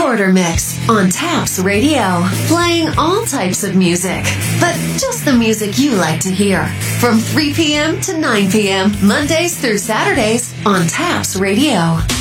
Shorter Mix on Taps Radio. Playing all types of music, but just the music you like to hear. From 3 p.m. to 9 p.m., Mondays through Saturdays on Taps Radio.